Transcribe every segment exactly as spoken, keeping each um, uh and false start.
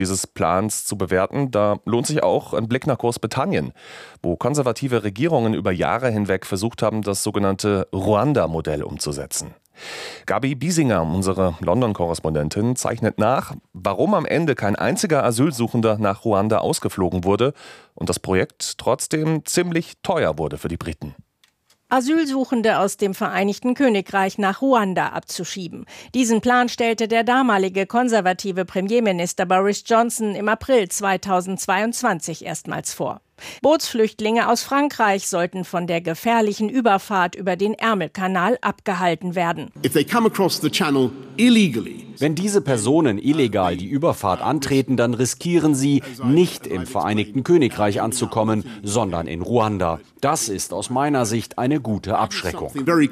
dieses Plans zu bewerten, da lohnt sich auch ein Blick nach Großbritannien, wo konservative Regierungen über Jahre hinweg versucht haben, das sogenannte Ruanda-Modell umzusetzen. Gabi Biesinger, unsere London-Korrespondentin, zeichnet nach, warum am Ende kein einziger Asylsuchender nach Ruanda ausgeflogen wurde und das Projekt trotzdem ziemlich teuer wurde für die Briten. Asylsuchende aus dem Vereinigten Königreich nach Ruanda abzuschieben. Diesen Plan stellte der damalige konservative Premierminister Boris Johnson im April zweitausendzweiundzwanzig erstmals vor. Bootsflüchtlinge aus Frankreich sollten von der gefährlichen Überfahrt über den Ärmelkanal abgehalten werden. If they come across the channel illegally, wenn diese Personen illegal die Überfahrt antreten, dann riskieren sie, nicht im Vereinigten Königreich anzukommen, sondern in Ruanda. Das ist aus meiner Sicht eine gute Abschreckung.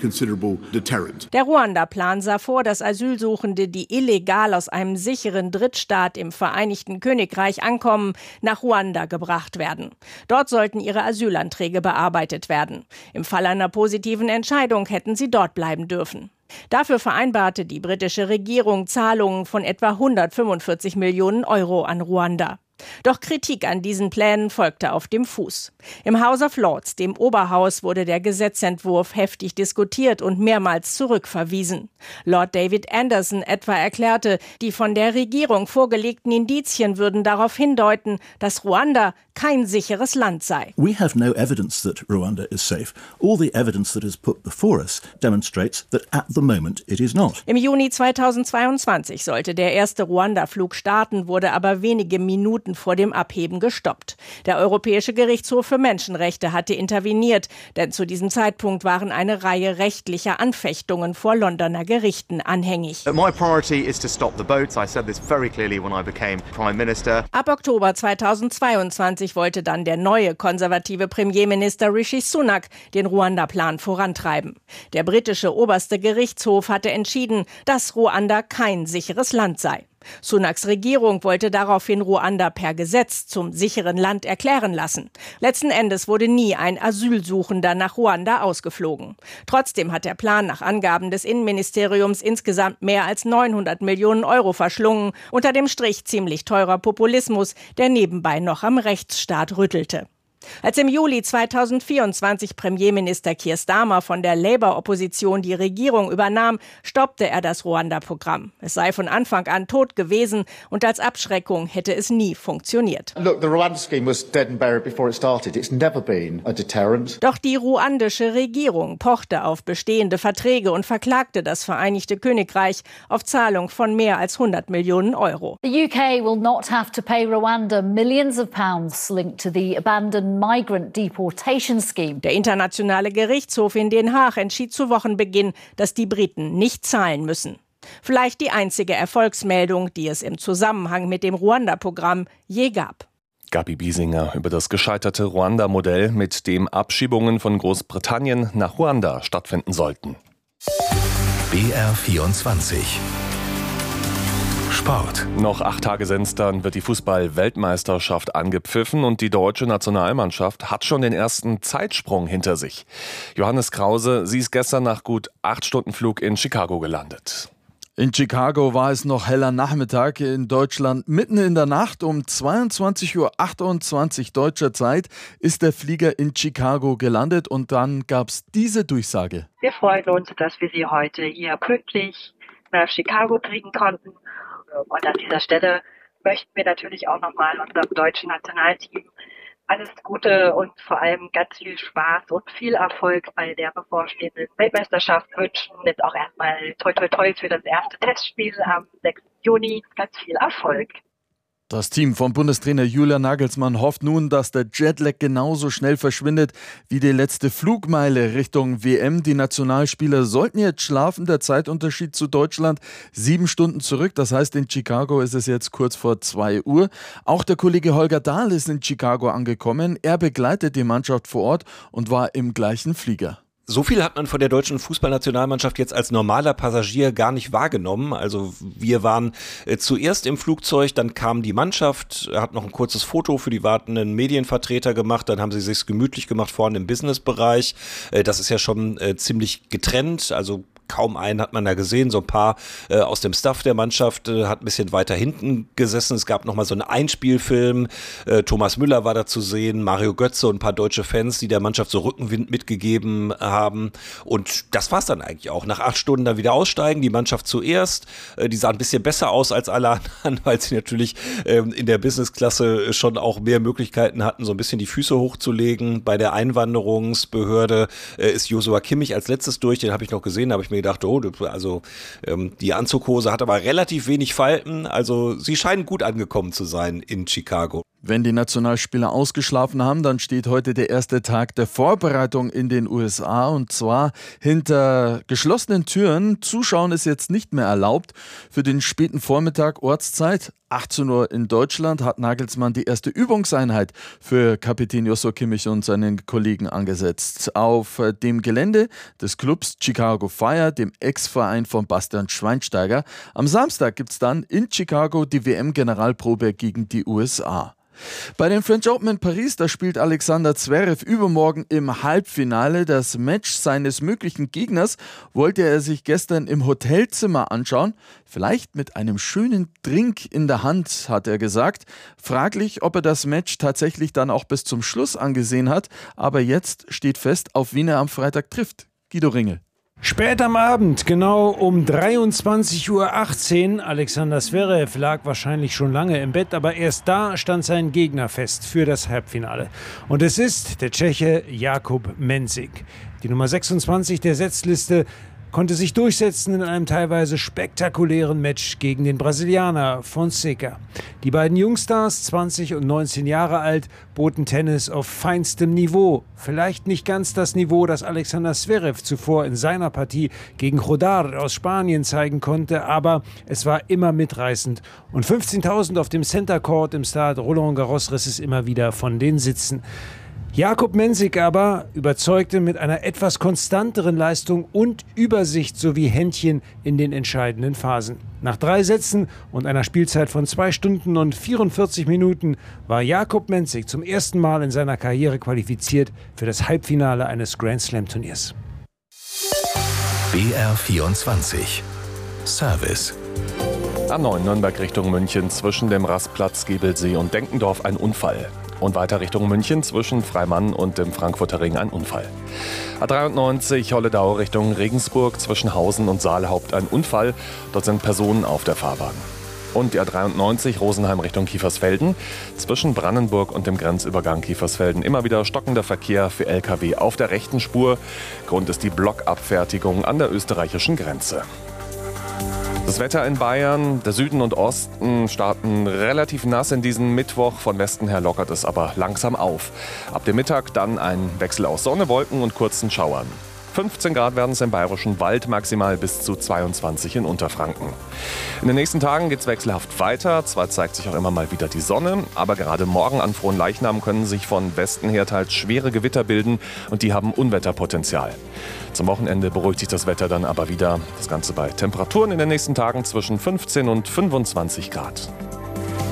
Der Ruanda-Plan sah vor, dass Asylsuchende, die illegal aus einem sicheren Drittstaat im Vereinigten Königreich ankommen, nach Ruanda gebracht werden. Dort sollten ihre Asylanträge bearbeitet werden. Im Fall einer positiven Entscheidung hätten sie dort bleiben dürfen. Dafür vereinbarte die britische Regierung Zahlungen von etwa hundertfünfundvierzig Millionen Euro an Ruanda. Doch Kritik an diesen Plänen folgte auf dem Fuß. Im House of Lords, dem Oberhaus, wurde der Gesetzentwurf heftig diskutiert und mehrmals zurückverwiesen. Lord David Anderson etwa erklärte, die von der Regierung vorgelegten Indizien würden darauf hindeuten, dass Ruanda kein sicheres Land sei. We have no evidence that Rwanda is safe. All the evidence that is put before us demonstrates that at the moment it is not. Im Juni zweitausendzweiundzwanzig sollte der erste Ruanda-Flug starten, wurde aber wenige Minuten vor dem Abheben gestoppt. Der Europäische Gerichtshof für Menschenrechte hatte interveniert, denn zu diesem Zeitpunkt waren eine Reihe rechtlicher Anfechtungen vor Londoner Gerichten anhängig. My priority is to stop the boats. I said this very clearly when I became Prime Minister. Ab Oktober zweitausendzweiundzwanzig wollte dann der neue konservative Premierminister Rishi Sunak den Ruanda-Plan vorantreiben. Der britische oberste Gerichtshof hatte entschieden, dass Ruanda kein sicheres Land sei. Sunaks Regierung wollte daraufhin Ruanda per Gesetz zum sicheren Land erklären lassen. Letzten Endes wurde nie ein Asylsuchender nach Ruanda ausgeflogen. Trotzdem hat der Plan nach Angaben des Innenministeriums insgesamt mehr als neunhundert Millionen Euro verschlungen, unter dem Strich ziemlich teurer Populismus, der nebenbei noch am Rechtsstaat rüttelte. Als im Juli zweitausendvierundzwanzig Premierminister Keir Starmer von der Labour-Opposition die Regierung übernahm, stoppte er das Ruanda-Programm. Es sei von Anfang an tot gewesen und als Abschreckung hätte es nie funktioniert. Look, the Rwanda scheme was dead and buried before it started. It's never been a deterrent. Doch die ruandische Regierung pochte auf bestehende Verträge und verklagte das Vereinigte Königreich auf Zahlung von mehr als hundert Millionen Euro. The U K will not have to pay Rwanda millions of pounds linked to the abandoned Migrant Deportation Scheme. Der internationale Gerichtshof in Den Haag entschied zu Wochenbeginn, dass die Briten nicht zahlen müssen. Vielleicht die einzige Erfolgsmeldung, die es im Zusammenhang mit dem Ruanda-Programm je gab. Gabi Biesinger über das gescheiterte Ruanda-Modell, mit dem Abschiebungen von Großbritannien nach Ruanda stattfinden sollten. B R vierundzwanzig Sport. Noch acht Tage sind's, dann wird die Fußball-Weltmeisterschaft angepfiffen und die deutsche Nationalmannschaft hat schon den ersten Zeitsprung hinter sich. Johannes Krause, sie ist gestern nach gut acht Stunden Flug in Chicago gelandet. In Chicago war es noch heller Nachmittag, in Deutschland mitten in der Nacht um zweiundzwanzig Uhr achtundzwanzig deutscher Zeit ist der Flieger in Chicago gelandet und dann gab's diese Durchsage. Wir freuen uns, dass wir Sie heute hier pünktlich nach Chicago kriegen konnten. Und an dieser Stelle möchten wir natürlich auch nochmal unserem deutschen Nationalteam alles Gute und vor allem ganz viel Spaß und viel Erfolg bei der bevorstehenden Weltmeisterschaft wünschen. Jetzt auch erstmal toi toi toi für das erste Testspiel am sechsten Juni. Ganz viel Erfolg. Das Team von Bundestrainer Julian Nagelsmann hofft nun, dass der Jetlag genauso schnell verschwindet wie die letzte Flugmeile Richtung W M. Die Nationalspieler sollten jetzt schlafen. Der Zeitunterschied zu Deutschland sieben Stunden zurück. Das heißt, in Chicago ist es jetzt kurz vor zwei Uhr. Auch der Kollege Holger Dahl ist in Chicago angekommen. Er begleitet die Mannschaft vor Ort und war im gleichen Flieger. So viel hat man von der deutschen Fußballnationalmannschaft jetzt als normaler Passagier gar nicht wahrgenommen. Also wir waren äh, zuerst im Flugzeug, dann kam die Mannschaft, hat noch ein kurzes Foto für die wartenden Medienvertreter gemacht, dann haben sie sich's gemütlich gemacht vorne im Businessbereich. Äh, das ist ja schon äh, ziemlich getrennt, also kaum einen hat man da gesehen. So ein paar äh, aus dem Staff der Mannschaft äh, hat ein bisschen weiter hinten gesessen. Es gab nochmal so einen Einspielfilm. Äh, Thomas Müller war da zu sehen, Mario Götze und ein paar deutsche Fans, die der Mannschaft so Rückenwind mitgegeben haben. Und das war's dann eigentlich auch. Nach acht Stunden dann wieder aussteigen, die Mannschaft zuerst. Äh, die sah ein bisschen besser aus als alle anderen, weil sie natürlich äh, in der Businessklasse schon auch mehr Möglichkeiten hatten, so ein bisschen die Füße hochzulegen. Bei der Einwanderungsbehörde äh, ist Joshua Kimmich als letztes durch. Den habe ich noch gesehen, da habe ich mir gedacht, oh, also ähm, die Anzughose hat aber relativ wenig Falten. Also sie scheinen gut angekommen zu sein in Chicago. Wenn die Nationalspieler ausgeschlafen haben, dann steht heute der erste Tag der Vorbereitung in den U S A und zwar hinter geschlossenen Türen. Zuschauen ist jetzt nicht mehr erlaubt. Für den späten Vormittag Ortszeit, achtzehn Uhr in Deutschland, hat Nagelsmann die erste Übungseinheit für Kapitän Joshua Kimmich und seinen Kollegen angesetzt. Auf dem Gelände des Clubs Chicago Fire, dem Ex-Verein von Bastian Schweinsteiger. Am Samstag gibt es dann in Chicago die W M-Generalprobe gegen die U S A. Bei den French Open in Paris, da spielt Alexander Zverev übermorgen im Halbfinale. Das Match seines möglichen Gegners wollte er sich gestern im Hotelzimmer anschauen. Vielleicht mit einem schönen Drink in der Hand, hat er gesagt. Fraglich, ob er das Match tatsächlich dann auch bis zum Schluss angesehen hat. Aber jetzt steht fest, auf wen er am Freitag trifft. Guido Ringel. Spät am Abend, genau um dreiundzwanzig Uhr achtzehn. Alexander Zverev lag wahrscheinlich schon lange im Bett, aber erst da stand sein Gegner fest für das Halbfinale. Und es ist der Tscheche Jakub Mensik. Die Nummer sechsundzwanzig der Setzliste konnte sich durchsetzen in einem teilweise spektakulären Match gegen den Brasilianer Fonseca. Die beiden Jungstars, zwanzig und neunzehn Jahre alt, boten Tennis auf feinstem Niveau. Vielleicht nicht ganz das Niveau, das Alexander Zverev zuvor in seiner Partie gegen Rodar aus Spanien zeigen konnte, aber es war immer mitreißend. Und fünfzehntausend auf dem Center Court im Stade Roland Garros riss es immer wieder von den Sitzen. Jakub Mensik aber überzeugte mit einer etwas konstanteren Leistung und Übersicht sowie Händchen in den entscheidenden Phasen. Nach drei Sätzen und einer Spielzeit von zwei Stunden und vierundvierzig Minuten war Jakub Mensik zum ersten Mal in seiner Karriere qualifiziert für das Halbfinale eines Grand-Slam-Turniers. B R vierundzwanzig Service. A neun Nürnberg Richtung München zwischen dem Rastplatz Gebelsee und Denkendorf ein Unfall. Und weiter Richtung München zwischen Freimann und dem Frankfurter Ring ein Unfall. A dreiundneunzig Holledau Richtung Regensburg zwischen Hausen und Saalhaupt ein Unfall. Dort sind Personen auf der Fahrbahn. Und die A dreiundneunzig Rosenheim Richtung Kiefersfelden zwischen Brandenburg und dem Grenzübergang Kiefersfelden immer wieder stockender Verkehr für L K W auf der rechten Spur. Grund ist die Blockabfertigung an der österreichischen Grenze. Das Wetter in Bayern, der Süden und Osten starten relativ nass in diesen Mittwoch. Von Westen her lockert es aber langsam auf. Ab dem Mittag dann ein Wechsel aus Sonne, Wolken und kurzen Schauern. fünfzehn Grad werden es im Bayerischen Wald, maximal bis zu zweiundzwanzig in Unterfranken. In den nächsten Tagen geht es wechselhaft weiter. Zwar zeigt sich auch immer mal wieder die Sonne, aber gerade morgen an Fronleichnam können sich von Westen her teils schwere Gewitter bilden und die haben Unwetterpotenzial. Zum Wochenende beruhigt sich das Wetter dann aber wieder. Das Ganze bei Temperaturen in den nächsten Tagen zwischen fünfzehn und fünfundzwanzig Grad.